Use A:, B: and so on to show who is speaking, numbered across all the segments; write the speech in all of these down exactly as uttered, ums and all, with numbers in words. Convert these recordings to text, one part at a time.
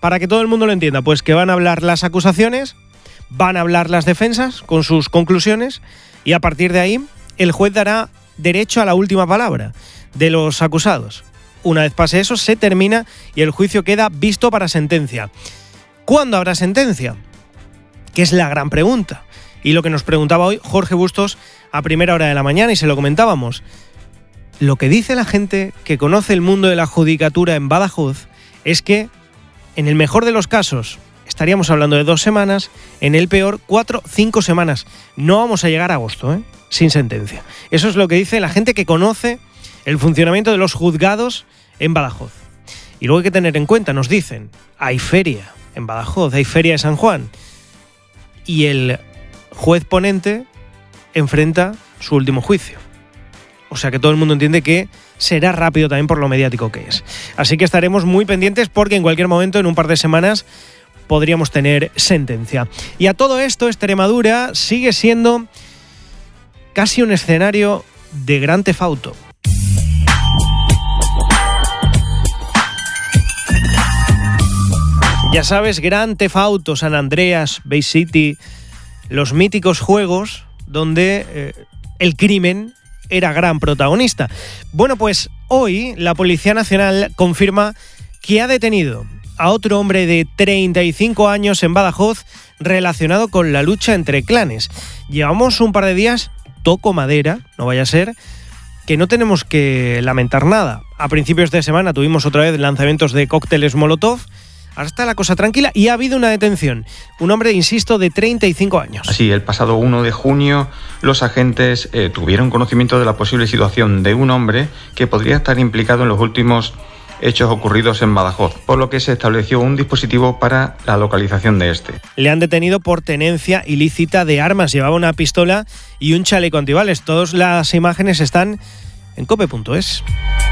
A: Para que todo el mundo lo entienda, pues que van a hablar las acusaciones, van a hablar las defensas con sus conclusiones y a partir de ahí el juez dará derecho a la última palabra de los acusados. Una vez pase eso, se termina y el juicio queda visto para sentencia. ¿Cuándo habrá sentencia? Que es la gran pregunta. Y lo que nos preguntaba hoy Jorge Bustos a primera hora de la mañana y se lo comentábamos. Lo que dice la gente que conoce el mundo de la judicatura en Badajoz es que, en el mejor de los casos, estaríamos hablando de dos semanas, en el peor, cuatro, cinco semanas. No vamos a llegar a agosto, ¿eh? Sin sentencia. Eso es lo que dice la gente que conoce el funcionamiento de los juzgados en Badajoz. Y luego hay que tener en cuenta, nos dicen, hay feria en Badajoz, hay feria de San Juan. Y el juez ponente enfrenta su último juicio. O sea que todo el mundo entiende que será rápido también por lo mediático que es. Así que estaremos muy pendientes porque en cualquier momento, en un par de semanas, podríamos tener sentencia. Y a todo esto, Extremadura sigue siendo casi un escenario de Grand Theft Auto. Ya sabes, Grand Theft Auto, San Andreas, Vice City, los míticos juegos donde eh, el crimen era gran protagonista. Bueno, pues hoy la Policía Nacional confirma que ha detenido a otro hombre de treinta y cinco años en Badajoz relacionado con la lucha entre clanes. Llevamos un par de días, toco madera, no vaya a ser, que no tenemos que lamentar nada. A principios de semana tuvimos otra vez lanzamientos de cócteles Molotov. Ahora está la cosa tranquila y ha habido una detención. Un hombre, insisto, de treinta y cinco años.
B: Así, el pasado uno de junio, los agentes eh, tuvieron conocimiento de la posible situación de un hombre que podría estar implicado en los últimos hechos ocurridos en Badajoz, por lo que se estableció un dispositivo para la localización de este.
A: Le han detenido por tenencia ilícita de armas. Llevaba una pistola y un chaleco antibales. Todas las imágenes están en cope punto es.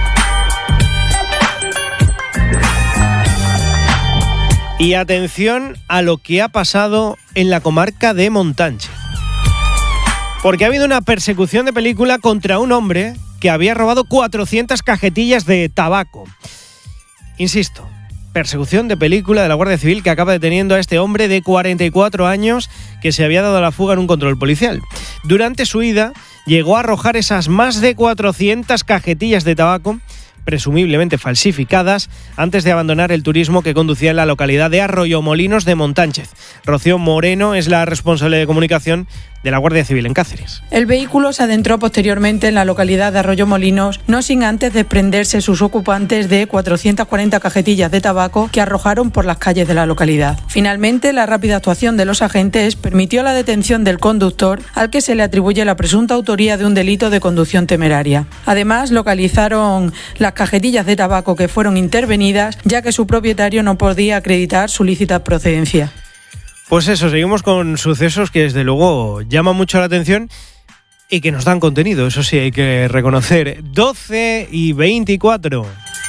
A: Y atención a lo que ha pasado en la comarca de Montánchez. Porque ha habido una persecución de película contra un hombre que había robado cuatrocientas cajetillas de tabaco. Insisto, persecución de película de la Guardia Civil que acaba deteniendo a este hombre de cuarenta y cuatro años que se había dado a la fuga en un control policial. Durante su huida llegó a arrojar esas más de cuatrocientas cajetillas de tabaco presumiblemente falsificadas, antes de abandonar el turismo que conducía en la localidad de Arroyomolinos de Montánchez. Rocío Moreno es la responsable de comunicación de la Guardia Civil en Cáceres.
C: El vehículo se adentró posteriormente en la localidad de Arroyomolinos, no sin antes desprenderse sus ocupantes de cuatrocientas cuarenta cajetillas de tabaco que arrojaron por las calles de la localidad. Finalmente, la rápida actuación de los agentes permitió la detención del conductor, al que se le atribuye la presunta autoría de un delito de conducción temeraria. Además, localizaron las cajetillas de tabaco que fueron intervenidas, ya que su propietario no podía acreditar su lícita procedencia.
A: Pues eso, seguimos con sucesos que desde luego llaman mucho la atención y que nos dan contenido, eso sí hay que reconocer. doce y veinticuatro.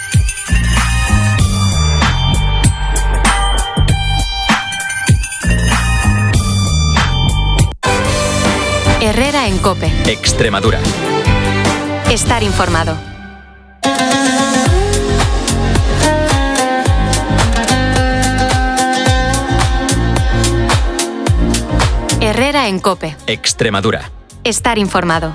D: Herrera en COPE.
E: Extremadura.
D: Estar informado. Herrera en COPE.
E: Extremadura.
D: Estar informado.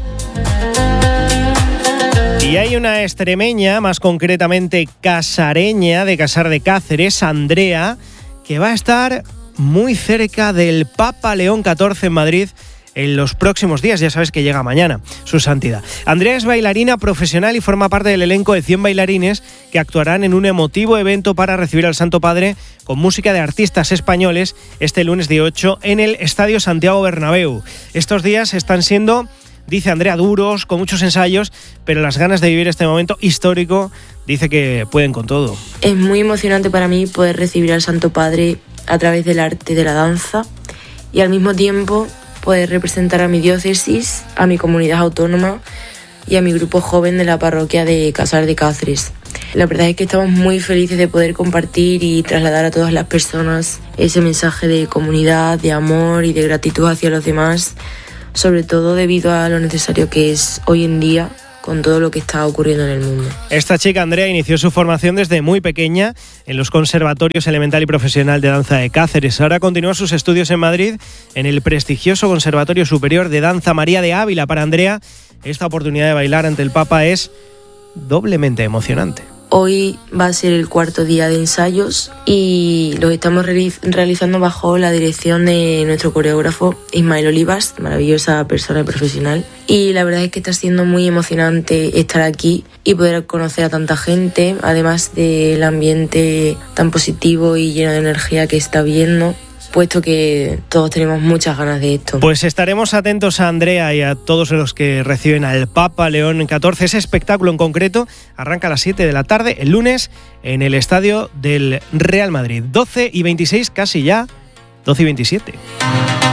A: Y hay una extremeña, más concretamente casareña, de Casar de Cáceres, Andrea, que va a estar muy cerca del Papa León catorce en Madrid en los próximos días. Ya sabes que llega mañana, su santidad. Andrea es bailarina profesional y forma parte del elenco de cien bailarines que actuarán en un emotivo evento para recibir al Santo Padre con música de artistas españoles este lunes día ocho en el Estadio Santiago Bernabéu. Estos días están siendo, dice Andrea, duros, con muchos ensayos, pero las ganas de vivir este momento histórico dice que pueden con todo.
F: Es muy emocionante para mí poder recibir al Santo Padre a través del arte y de la danza y al mismo tiempo poder representar a mi diócesis, a mi comunidad autónoma y a mi grupo joven de la parroquia de Casar de Cáceres. La verdad es que estamos muy felices de poder compartir y trasladar a todas las personas ese mensaje de comunidad, de amor y de gratitud hacia los demás, sobre todo debido a lo necesario que es hoy en día con todo lo que está ocurriendo en el mundo.
A: Esta chica, Andrea, inició su formación desde muy pequeña en los conservatorios elemental y profesional de danza de Cáceres. Ahora continúa sus estudios en Madrid en el prestigioso Conservatorio Superior de Danza María de Ávila. Para Andrea, esta oportunidad de bailar ante el Papa es doblemente emocionante.
F: Hoy va a ser el cuarto día de ensayos y los estamos realiz- realizando bajo la dirección de nuestro coreógrafo Ismael Olivas, maravillosa persona y profesional. Y la verdad es que está siendo muy emocionante estar aquí y poder conocer a tanta gente, además del ambiente tan positivo y lleno de energía que está viendo, puesto que todos tenemos muchas ganas de esto.
A: Pues estaremos atentos a Andrea y a todos los que reciben al Papa León catorce. Ese espectáculo en concreto arranca a las siete de la tarde el lunes en el estadio del Real Madrid. doce y veintiséis, casi ya doce y veintisiete.